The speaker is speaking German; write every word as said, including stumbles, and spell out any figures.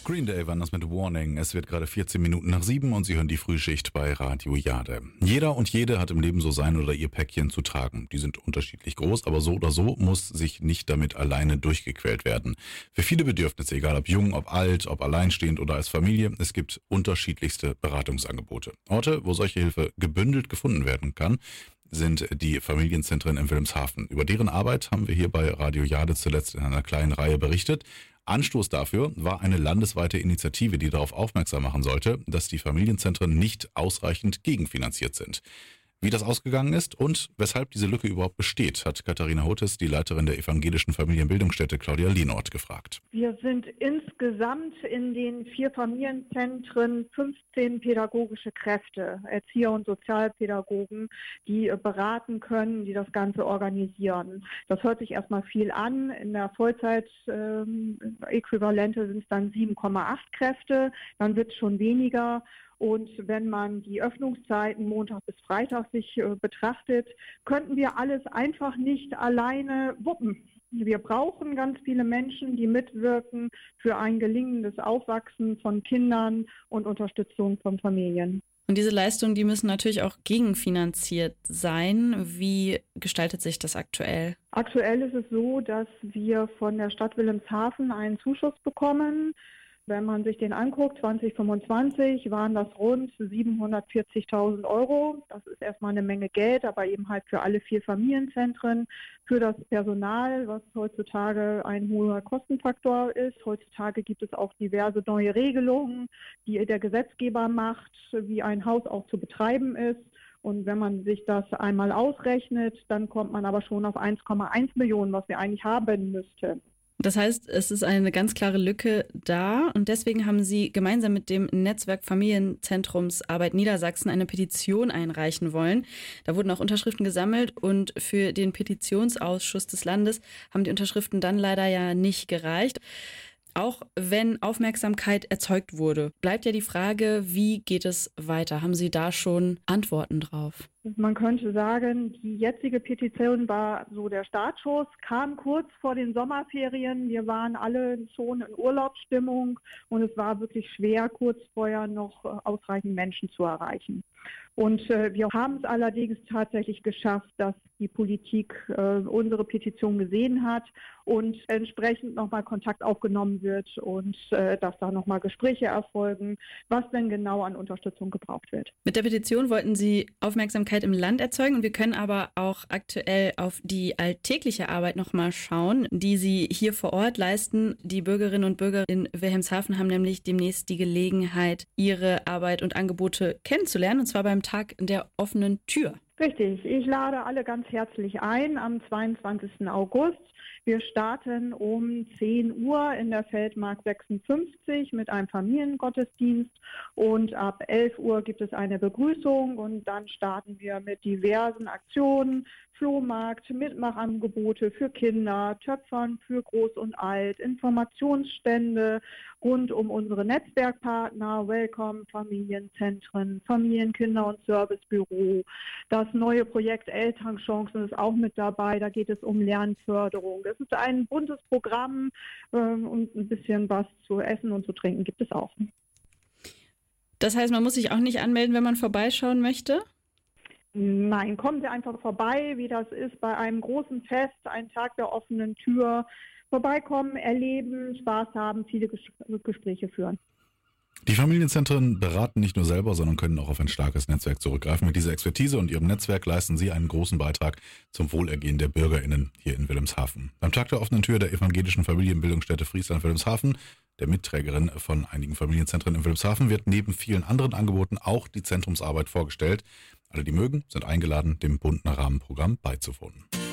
Green Day waren das mit Warning. Es wird gerade vierzehn Minuten nach sieben und Sie hören die Frühschicht bei Radio Jade. Jeder und jede hat im Leben so sein oder ihr Päckchen zu tragen. Die sind unterschiedlich groß, aber so oder so muss sich nicht damit alleine durchgequält werden. Für viele Bedürfnisse, egal ob jung, ob alt, ob alleinstehend oder als Familie, es gibt unterschiedlichste Beratungsangebote. Orte, wo solche Hilfe gebündelt gefunden werden kann, sind die Familienzentren in Wilhelmshaven. Über deren Arbeit haben wir hier bei Radio Jade zuletzt in einer kleinen Reihe berichtet. Anstoß dafür war eine landesweite Initiative, die darauf aufmerksam machen sollte, dass die Familienzentren nicht ausreichend gegenfinanziert sind. Wie das ausgegangen ist und weshalb diese Lücke überhaupt besteht, hat Katharina Hotes, die Leiterin der evangelischen Familienbildungsstätte Claudia Lienort, gefragt. Wir sind insgesamt in den vier Familienzentren fünfzehn pädagogische Kräfte, Erzieher und Sozialpädagogen, die beraten können, die das Ganze organisieren. Das hört sich erstmal viel an. In der Vollzeit-Äquivalente ähm, sind es dann sieben Komma acht Kräfte, dann wird es schon weniger. Und wenn man die Öffnungszeiten Montag bis Freitag sich äh, betrachtet, könnten wir alles einfach nicht alleine wuppen. Wir brauchen ganz viele Menschen, die mitwirken für ein gelingendes Aufwachsen von Kindern und Unterstützung von Familien. Und diese Leistungen, die müssen natürlich auch gegenfinanziert sein. Wie gestaltet sich das aktuell? Aktuell ist es so, dass wir von der Stadt Wilhelmshaven einen Zuschuss bekommen. Wenn man sich den anguckt, zwanzig fünfundzwanzig waren das rund siebenhundertvierzigtausend Euro. Das ist erstmal eine Menge Geld, aber eben halt für alle vier Familienzentren, für das Personal, was heutzutage ein hoher Kostenfaktor ist. Heutzutage gibt es auch diverse neue Regelungen, die der Gesetzgeber macht, wie ein Haus auch zu betreiben ist. Und wenn man sich das einmal ausrechnet, dann kommt man aber schon auf eins Komma eins Millionen, was wir eigentlich haben müssten. Das heißt, es ist eine ganz klare Lücke da und deswegen haben Sie gemeinsam mit dem Netzwerk Familienzentrumsarbeit Niedersachsen eine Petition einreichen wollen. Da wurden auch Unterschriften gesammelt und für den Petitionsausschuss des Landes haben die Unterschriften dann leider ja nicht gereicht. Auch wenn Aufmerksamkeit erzeugt wurde, bleibt ja die Frage, wie geht es weiter? Haben Sie da schon Antworten drauf? Man könnte sagen, die jetzige Petition war so der Startschuss, kam kurz vor den Sommerferien. Wir waren alle schon in Urlaubsstimmung und es war wirklich schwer, kurz vorher noch ausreichend Menschen zu erreichen. Und äh, wir haben es allerdings tatsächlich geschafft, dass die Politik äh, unsere Petition gesehen hat und entsprechend nochmal Kontakt aufgenommen wird und äh, dass da nochmal Gespräche erfolgen, was denn genau an Unterstützung gebraucht wird. Mit der Petition wollten Sie Aufmerksamkeit im Land erzeugen und wir können aber auch aktuell auf die alltägliche Arbeit nochmal schauen, die Sie hier vor Ort leisten. Die Bürgerinnen und Bürger in Wilhelmshaven haben nämlich demnächst die Gelegenheit, ihre Arbeit und Angebote kennenzulernen, und zwar beim Tag der offenen Tür. Richtig, ich lade alle ganz herzlich ein am zweiundzwanzigsten August. Wir starten um zehn Uhr in der Feldmark sechsundfünfzig mit einem Familiengottesdienst und ab elf Uhr gibt es eine Begrüßung und dann starten wir mit diversen Aktionen, Flohmarkt, Mitmachangebote für Kinder, Töpfern für Groß und Alt, Informationsstände rund um unsere Netzwerkpartner, Welcome, Familienzentren, Familienkinder- und Servicebüro. Das neue Projekt Elternchancen ist auch mit dabei, da geht es um Lernförderung. Es ist ein buntes Programm äh, und ein bisschen was zu essen und zu trinken gibt es auch. Das heißt, man muss sich auch nicht anmelden, wenn man vorbeischauen möchte? Nein, kommen Sie einfach vorbei, wie das ist bei einem großen Fest, ein Tag der offenen Tür. Vorbeikommen, erleben, Spaß haben, viele Ges- Gespräche führen. Die Familienzentren beraten nicht nur selber, sondern können auch auf ein starkes Netzwerk zurückgreifen. Mit dieser Expertise und ihrem Netzwerk leisten sie einen großen Beitrag zum Wohlergehen der BürgerInnen hier in Wilhelmshaven. Beim Tag der offenen Tür der evangelischen Familienbildungsstätte Friesland-Wilhelmshaven, der Mitträgerin von einigen Familienzentren in Wilhelmshaven, wird neben vielen anderen Angeboten auch die Zentrumsarbeit vorgestellt. Alle, die mögen, sind eingeladen, dem bunten Rahmenprogramm beizuwohnen.